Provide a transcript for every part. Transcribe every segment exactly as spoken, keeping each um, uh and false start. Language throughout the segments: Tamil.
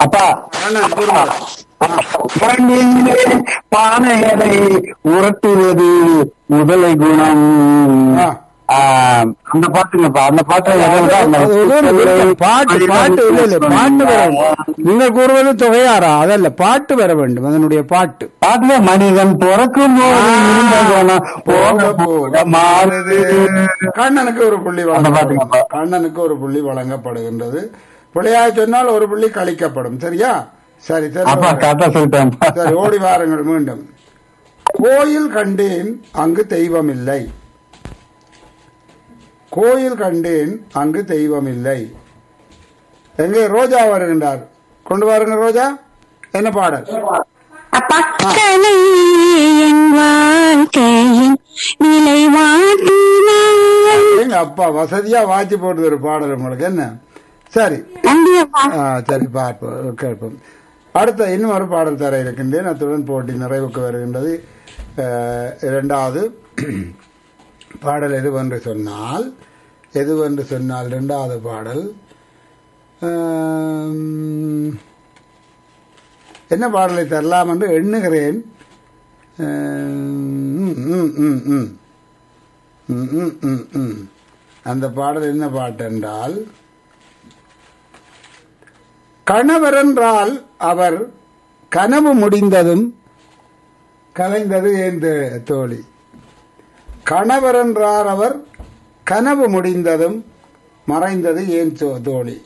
அப்பா கண்ணன் கூறுங்கள். பானைகளை உரட்டுவது முதலை குணம். ஆ. ஆஹ், அந்த பாட்டுங்கப்பா, அந்த பாட்டு அது ஒரு பாட்டு பாட்டு இல்ல இல்ல பாட்டு வர நீங்கள் கூறுவது தொகையாரா அதல்ல பாட்டு வர வேண்டும் அதனுடைய பாட்டு. பாட்டுல மனிதன் பிறக்கும் போது இருந்த குணம் போக போக மாறுது. கண்ணனுக்கு ஒரு புள்ளி அந்த வழங்கப்படும். பாட்டுங்கப்பா. கண்ணனுக்கு ஒரு புள்ளி வழங்கப்படுகின்றது. பிள்ளையா சொன்னால் ஒரு புள்ளி கழிக்கப்படும். சரியா? சரி சரி அப்பா கரெக்டா சொல்லிட்டேன். சரி ஓடி வாருங்கள் மீண்டும். கோயில் கண்டேன் அங்கு தெய்வம் இல்லை. கோயில் கண்டேன் அங்கு தெய்வம் இல்லை. எங்கே ரோஜா வருகின்றார். கொண்டு வாருங்க ரோஜா. என்ன பாடல்? அப்பா கலை என் வாழ்க்கையின் நிலைவாட்டினாள். எங்க அப்பா வசதியா வாட்சி போட்டு ஒரு பாடல் உங்களுக்கு. என்ன சரி நன்றி அப்பா. ஆ, சரி பார்ப்போம் கேட்போம். அடுத்த இன்னும் ஒரு பாடல் தர இருக்கின்றேன். அத்துடன் போட்டி நிறைவுக்கு வருகின்றது. அஹ், இரண்டாவது பாடல் எதுவென்று சொன்னால் எதுவென்று சொன்னால் இரண்டாவது பாடல் ஆம், என்ன பாடலை தரலாம் என்று எண்ணுகிறேன். ஆம், ம், ம், ம். ம், ம், ம், ம். அந்த பாடல் என்ன பாட்டு என்றால் கணவர் என்றால் அவர் கனவு முடிந்ததும் கலைந்தது ஏன் தே- தோழி. கணவர் என்றார் அவர் கனவு முடிந்ததும் மறைந்தது ஏன் தோ- தோழி.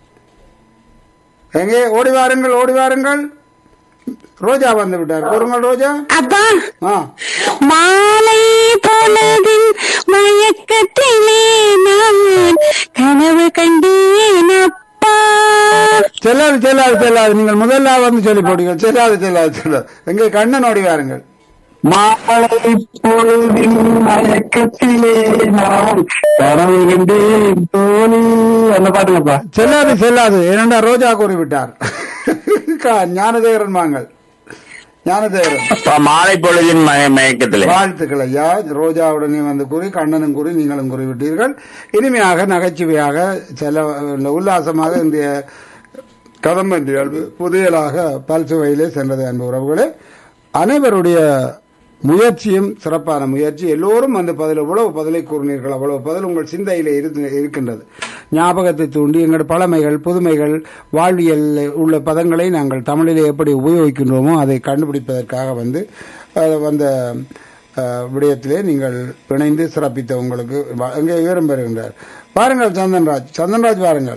எங்கே ஓடி வாருங்கள் ஓடி வாருங்கள். ரோஜா வந்து விட்டார். கூறுங்கள் ரோஜா. அப்பா ஆ மாலை பொழுதின் மயக்கத்திலே நான் கனவு கண்டேன் அப்பா. செல்லாது செல்லாது செல்லாது. நீங்கள் முதல்ல வந்து சொல்லி போடுங்கள். செல்லாது செல்லாது செல்லாது. எங்கே கண்ணன் ஓடி வாருங்கள். மாலை பொழுதின் மயக்கத்திலே நான் கனவு கண்டேன் தோழி. அந்த பாட்டுங்கப்பா. செல்லாது செல்லாது. ஏனென்றா ரோஜா கூறிவிட்டார். கா- ஞானதேவரன் வாங்கள். ஞானதேவரன் மாலை பொழுதின் மய- மயக்கத்திலே வாழ்த்துக்கள் ஐயா. ரோஜாவுடனே வந்து கூறி கண்ணனும் கூறி நீங்களும் கூறிவிட்டீர்கள். இனிமையாக நகைச்சுவையாக செல உல்லாசமாக இன்றைய கதம்ப நிகழ்வு புதியலாக பல்சுவையிலே சென்றது. அன்பு உறவுகளே, அனைவருடைய முயற்சியும் சிறப்பான முயற்சி. எல்லோரும் அந்த பதில் எவ்வளவு பதிலை கூறினீர்கள் அவ்வளவு பதில் உங்கள் சிந்தையிலே இருந்து- இருக்கின்றது. ஞாபகத்தை தூண்டி எங்கள் பழமைகள் புதுமைகள் வாழ்வியல் உள்ள பதங்களை நாங்கள் தமிழிலே எப்படி உபயோகிக்கின்றோமோ அதை கண்டுபிடிப்பதற்காக வந்து அஹ், வந்த அஹ், விடயத்திலே நீங்கள் இணைந்து சிறப்பித்த உங்களுக்கு வ- எங்கே உயரம் பெறுகின்றார். பாருங்கள் சந்தன்ராஜ். சந்தன்ராஜ் வாருங்கள்.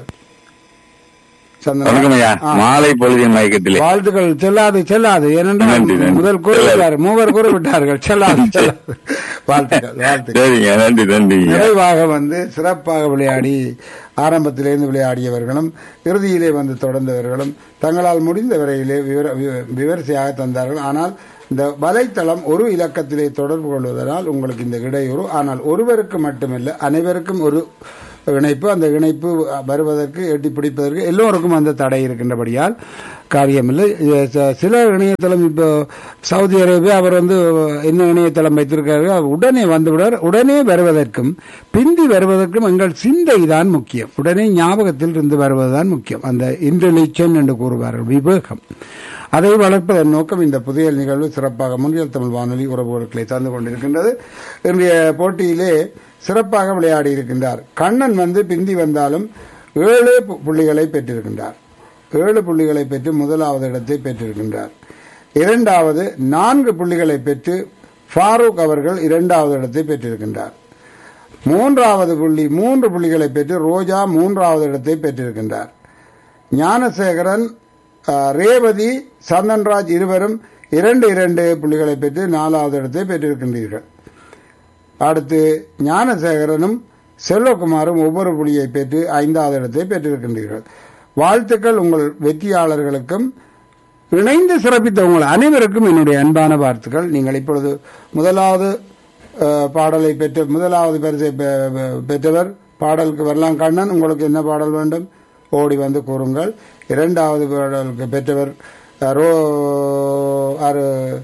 வணக்கம் ஐயா. ஆ. மாலை பொழுதின் மயக்கத்திலே வாழ்த்துக்கள். செல்லாது செல்லாது. ஏனென்றால் நன்றி, நன்றி. முதல் கூறிவிட்டார், மூவர் கூறிவிட்டார்கள். செல்லாது செல்லாது. வாழ்த்துக்கள் வாழ்த்துக்கள். சரிங்க, நன்றி நன்றி ஐயா. நிறைவாக வந்து சிறப்பாக விளையாடி ஆரம்பத்திலிருந்து விளையாடியவர்களும் இறுதியிலே வந்து தொடர்ந்தவர்களும் தங்களால் முடிந்த வரையிலே விவர- வி- விமரிசையாக தந்தார்கள். ஆனால் இந்த வலைத்தளம் ஒரு இலக்கத்திலே தொடர்பு கொள்வதனால் உங்களுக்கு இந்த இடையூறு. ஆனால் ஒருவருக்கு மட்டுமல்ல அனைவருக்கும் ஒரு இணைப்பு. அந்த இணைப்பு வருவதற்கு எட்டி பிடிப்பதற்கு எல்லோருக்கும் அந்த தடை இருக்கின்றபடியால் காரியமில்லை. இது ச- சில இணையதளம் இப்போ சவுதி அரேபியா அவர் வந்து என்ன இணையதளம் வைத்திருக்காரு உடனே வந்துவிடார். உடனே வருவதற்கும் பிந்தி வருவதற்கும் எங்கள் சிந்தை தான் முக்கியம். உடனே ஞாபகத்தில் இருந்து வருவதுதான் முக்கியம். அந்த இன்டெலிஜென்ட் என்று கூறுவார்கள், விவேகம். அதை வளர்ப்பதன் நோக்கம் இந்த புதிய நிகழ்வு சிறப்பாக முன்னில் தமிழ் வானொலி உறவுகளை தந்து கொண்டிருக்கின்றது. இன்றைய போட்டியிலே சிறப்பாக விளையாடி இருக்கின்றார். கண்ணன் வந்து பிந்தி வந்தாலும் ஏழு பு- புள்ளிகளை பெற்றிருக்கின்றார். ஏழு புள்ளிகளை பெற்று முதலாவது இடத்தை பெற்றிருக்கின்றார். இரண்டாவது நான்கு புள்ளிகளை பெற்று ஃபாரூக் அவர்கள் இரண்டாவது இடத்தை பெற்றிருக்கின்றார். மூன்றாவது புள்ளி மூன்று புள்ளிகளை பெற்று ரோஜா மூன்றாவது இடத்தை பெற்றிருக்கின்றார். ஞானசேகரன், அஹ், ரேவதி, சந்தன்ராஜ் இருவரும் இரண்டு இரண்டு புள்ளிகளை பெற்று நாலாவது இடத்தை பெற்றிருக்கின்றீர்கள். அடுத்து ஞானசேகரனும் செல்வகுமாரும் ஒவ்வொரு புள்ளியை பெற்று ஐந்தாவது இடத்தை பெற்றிருக்கின்றீர்கள். வாழ்த்துக்கள் உங்கள் வெற்றியாளர்களுக்கும் இணைந்து சிறப்பித்த உங்கள் அனைவருக்கும் என்னுடைய அன்பான வாழ்த்துக்கள். நீங்கள் இப்பொழுது முதலாவது அஹ், பாடலை பெற்ற முதலாவது பரிசை பெ- பெ- பெற்றவர் பாடலுக்கு வரலாம். கண்ணன், உங்களுக்கு என்ன பாடல் வேண்டும்? ஓடி வந்து கூறுங்கள். இரண்டாவது பாடலுக்கு பெற்றவர் ரோ- ஆறு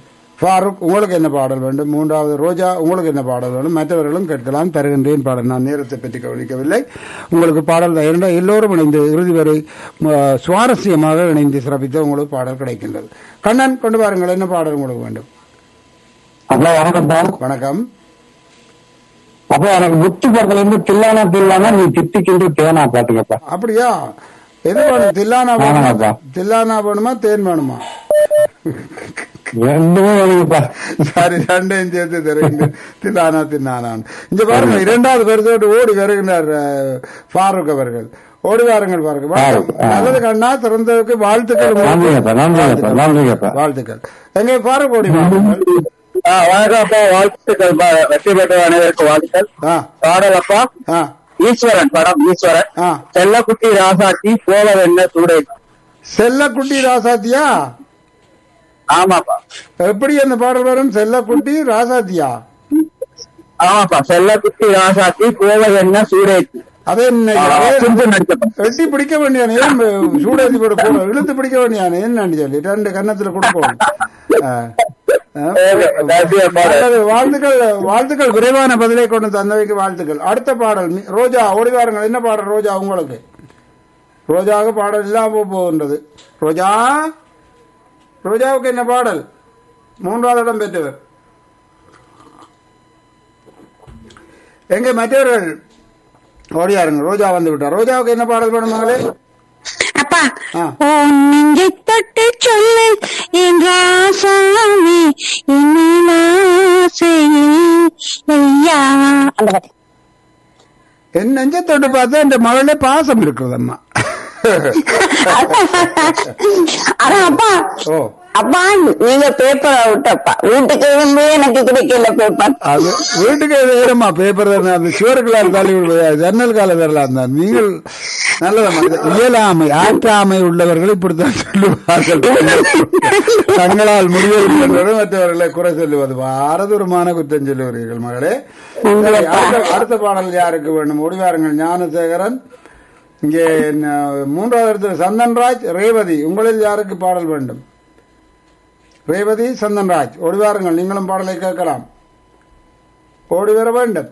ஃபாரூக் உங்களுக்கு என்ன பாடல் வேண்டும்? மூன்றாவது ரோஜா உங்களுக்கு என்ன பாடல் வேண்டும்? மற்றவர்களும் கேட்கலாம். தருகின்றேன் பாடல். நான் நேரத்தை பற்றி கவனிக்கவில்லை. உங்களுக்கு பாடல் இருந்தால் எல்லோரும் இணைந்து இறுதி வரை அஹ், சுவாரஸ்யமாக இணைந்து சிறப்பித்த உங்களுக்கு பாடல் கிடைக்கின்றது. கண்ணன் கொண்டு பாருங்கள், என்ன பாடல் உங்களுக்கு வேண்டும்? அப்பா வணக்கம் தான். வணக்கம். அப்பா எனக்கு முத்து பக்கத்துல இருந்து தில்லானா தில்லானா நீ திட்டிக்கிண்டு தேனா பாட்டுங்கப்பா. அப்படியா? எது வேணும்? தில்லானா வேணுமா? ஆமாப்பா. தில்லானா வேணுமா தேன் வேணுமா? ரெண்டுமே வேணுங்கப்பா. சரி, ரெண்டையும் சேர்த்து தருகின்ற தில்லானா தின்னானான். இங்க பாருங்க, இரண்டாவது பேருத்தோடு ஓடி வருகின்றார் அஹ், ஃபாரூக் அவர்கள். ஓடி வாருங்கள் பாருங்க. ஃபாரூக், ஆ. நல்லது கண்ணா, திறந்ததுக்கு வாழ்த்துக்கள். நன்றிங்கப்பா, நன்றிங்கப்பா, நன்றிங்கப்பா. வாழ்த்துக்கள். எங்க ஃபாரூக் ஓடி வாருங்கள். வணக்கம்ப்பா, வாழ்த்துக்கள். வெற்றி பெற்ற அனைவருக்கு வாழ்த்துக்கள். ஆ, பாடல் அப்பா ஆ, ஈஸ்வரன் படம். ஈஸ்வரன் ஆ. செல்லக்குட்டி ராசாத்தி போல என்ன சூடை. செல்லக்குட்டி ராசாத்தியா? ஆமாப்பா, எப்படி அந்த பாடல் வரும்? செல்லக்குட்டி ராசாத்தியா? ஆமாப்பா, செல்லக்குட்டி ராசாத்தி போல என்ன சூடேத்தி. அதே என்ன சிந்து நடிச்சப்பா. வெட்டி பிடிக்க வேண்டியானே, சூடேத்தி போட போட இழுத்து பிடிக்க வேண்டியானே என்னன்னு சொல்லி ரெண்டு கன்னத்துல கொடுப்போம். ஆ. ஆ. நல்லது. வாழ்த்துக்கள், வாழ்த்துக்கள். விரைவான பதிலை கொண்டு தந்தவைக்கு வாழ்த்துக்கள். அடுத்த பாடல் மி- ரோஜா ஓடி வாருங்கள். என்ன பாடல் ரோஜா உங்களுக்கு? ரோஜாவுக்கு பாடல் இல்லாம போகின்றது. ரோஜா, ரோஜாவுக்கு என்ன பாடல்? மூன்றாவது இடம் பெற்றவர் எங்க? மற்றவர்கள் ஓடியாருங்க. ரோஜா வந்து விட்டார். ரோஜாவுக்கு என்ன பாடல் வேணும் மகளே? அப்பா ஆ. உன் நெஞ்சை தொட்டு சொல்லு என் ராசாமி என்னில் ஆசையில் ஐயா. அந்த பாட்டு. என் நெஞ்ச தொட்டு பார்த்தா இந்த மகளே பாசம் இருக்குது அம்மா. அதான் அப்பா, ஓ, அப்பா நீங்க பேப்பரை விட்டப்பா, வீட்டுக்கு வந்து எனக்கு கிடைக்கல பேப்பர். அது வீட்டுக்கு வேறுமா பேப்பர் தானே, அது சுவர்களால் தள்ளி விடுவது, ஜன்னல் கால வரலாம் தான். நீங்கள் நல்லதம்மா. இது இயலாமை, ஆற்றாமை உள்ளவர்கள் இப்படித்தான் சொல்லுவார்கள். தங்களால் முடிவெடுப்பவர்கள் மற்றவர்களை குறை சொல்லுவது பாரதூரமான குற்றம் சொல்லுவீர்கள் மகளே. சரி, அடுத்த- அடுத்த பாடல் யாருக்கு வேண்டும்? ஒடிவாருங்கள். ஞானசேகரன் இங்கே. ந- மூன்றாவது இடத்துல சந்தன்ராஜ், ரேவதி. உங்களில் யாருக்கு பாடல் வேண்டும்? ரேவதி, சந்தன்ராஜ் ஓடிவாருங்கள். நீங்களும் பாடலை கேட்கலாம். ஓடி வர வேண்டும்.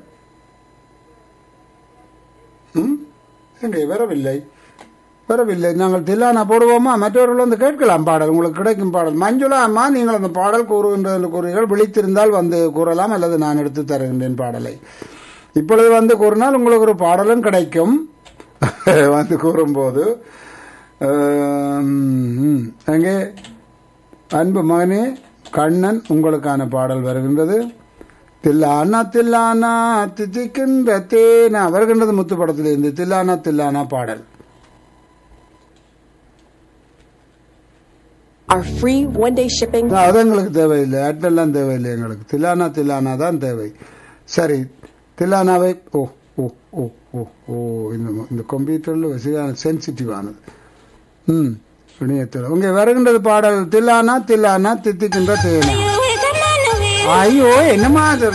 ம்? எங்கே வரவில்லை, வரவில்லை. நாங்கள் தில்லானா போடுவோமா? மற்றவர்கள் வந்து கேட்கலாம் பாடல், உங்களுக்கு கிடைக்கும் பாடல். மஞ்சுளா அம்மா, நீங்கள் அந்த பாடல் கூறுகின்ற என்று கூறுகிறீர்கள். விழித்திருந்தால் வந்து கூறலாம், அல்லது நான் எடுத்து தருகின்றேன் பாடலை. இப்பொழுது வந்து கூறினால் உங்களுக்கு ஒரு பாடலும் கிடைக்கும். வந்து கூறும்போது ஆம், அங்கே அன்பு மகனே கண்ணன், உங்களுக்கான பாடல் வருகின்றது. தில்லானா தில்லானா தித்திக்கின்ற தேனா வருகின்றது முத்து படத்திலிருந்து. தில்லானா தில்லானா பாடல். Our free one-day shipping. அது எங்களுக்கு தேவையில்லை, அட்டெல்லாம் தேவையில்லை எங்களுக்கு. தில்லானா தில்லானா தான் தேவை. சரி, தில்லானாவை. ஓ ஓ ஓ ஓ ஓ இந்த இந்த கம்ப்யூட்டரில் சென்சிட்டிவ் ஆனது. ம், இணையத்தில் உங்க வருகின்றது பாடல். தில்லானா தில்லானா தித்திக்கின்ற தேனா. ஐயோ, என்னமா அது?